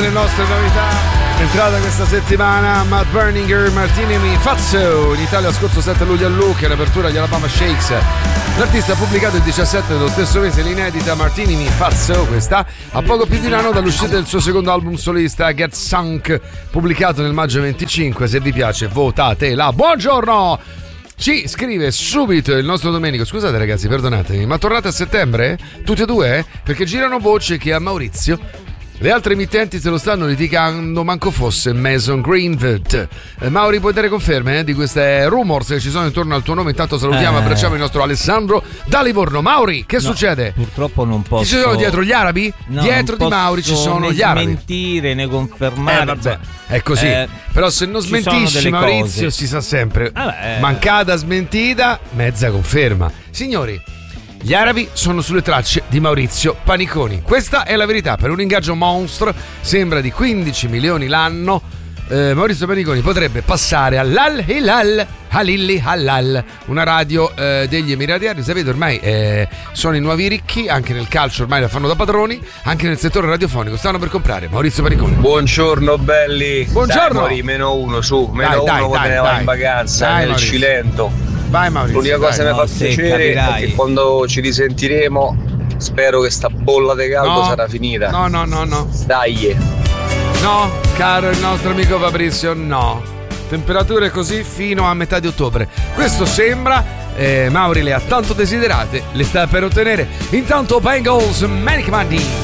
delle nostre novità. Entrata questa settimana Matt Berninger, Martini Mi Fazzo in Italia scorso 7 luglio a Lucca in apertura agli Alabama Shakes. L'artista ha pubblicato il 17 dello stesso mese l'inedita Martini Mi Fazzo, questa a poco più di un anno dall'uscita del suo secondo album solista Get Sunk, pubblicato nel maggio 25. Se vi piace votatela. Buongiorno! Ci scrive subito il nostro Domenico. Scusate ragazzi, perdonatemi, ma tornate a settembre? Tutti e due? Perché girano voci che a Maurizio le altre emittenti se lo stanno litigando, manco fosse Mason Greenwood. Mauri, puoi dare conferme di queste rumors che ci sono intorno al tuo nome? Intanto salutiamo e abbracciamo il nostro Alessandro da Livorno. Mauri, che succede? Purtroppo non posso. Chi ci sono dietro gli arabi? No, dietro di Mauri ci sono gli arabi. Non smentire né confermare. Vabbè, è così. Però se non smentisci, Maurizio, si sa sempre. Mancata smentita, mezza conferma. Signori, gli arabi sono sulle tracce di Maurizio Paniconi. Questa è la verità. Per un ingaggio monstre, sembra di 15 milioni l'anno, Maurizio Paniconi potrebbe passare all'Al Hilal Halili Halal, una radio degli Emirati Arabi. Sapete, ormai sono i nuovi ricchi, anche nel calcio ormai la fanno da padroni, anche nel settore radiofonico stanno per comprare Maurizio Paniconi. Buongiorno belli. Buongiorno. Dai, -1 su, -1 come va in vacanza nel Cilento. Vai Maurizio. L'unica cosa che mi fa piacere è che quando ci risentiremo spero che sta bolla di caldo sarà finita. No. Dai. No, caro il nostro amico Fabrizio, no. Temperature così fino a metà di ottobre. Questo sembra. Mauri le ha tanto desiderate, le sta per ottenere. Intanto Bengals, Manic Monday.